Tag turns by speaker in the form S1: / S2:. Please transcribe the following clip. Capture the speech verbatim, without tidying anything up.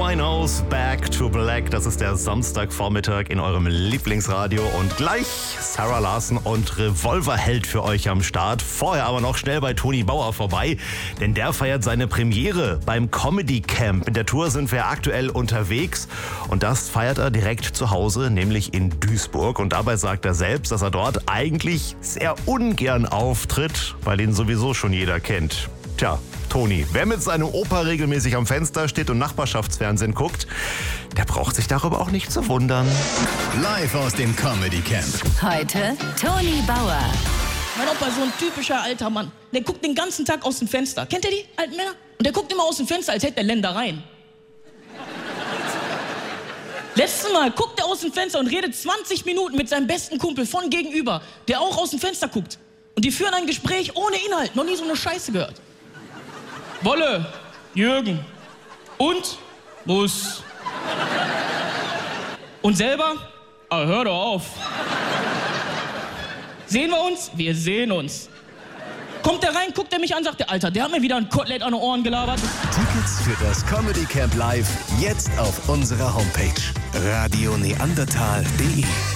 S1: Winehouse, Back to Black. Das ist der Samstagvormittag in eurem Lieblingsradio. Und gleich Sarah Larson und Revolverheld für euch am Start. Vorher aber noch schnell bei Toni Bauer vorbei, denn der feiert seine Premiere beim Comedy Camp. In der Tour sind wir aktuell unterwegs und das feiert er direkt zu Hause, nämlich in Duisburg. Und dabei sagt er selbst, dass er dort eigentlich sehr ungern auftritt, weil ihn sowieso schon jeder kennt. Tja, Toni, wer mit seinem Opa regelmäßig am Fenster steht und Nachbarschaftsfernsehen guckt, der braucht sich darüber auch nicht zu wundern.
S2: Live aus dem Comedy Camp.
S3: Heute Toni Bauer.
S4: Mein Opa ist so ein typischer alter Mann. Der guckt den ganzen Tag aus dem Fenster. Kennt ihr die alten Männer? Und der guckt immer aus dem Fenster, als hätte er Ländereien. Letztes Mal guckt er aus dem Fenster und redet zwanzig Minuten mit seinem besten Kumpel von gegenüber, der auch aus dem Fenster guckt. Und die führen ein Gespräch ohne Inhalt. Noch nie so eine Scheiße gehört. Wolle, Jürgen und Muss. Und selber? Ah, hör doch auf. Sehen wir uns? Wir sehen uns. Kommt der rein, guckt er mich an, sagt der Alter, der hat mir wieder ein Kotelett an den Ohren gelabert.
S2: Tickets für das Comedy Camp Live jetzt auf unserer Homepage radio neandertal punkt de.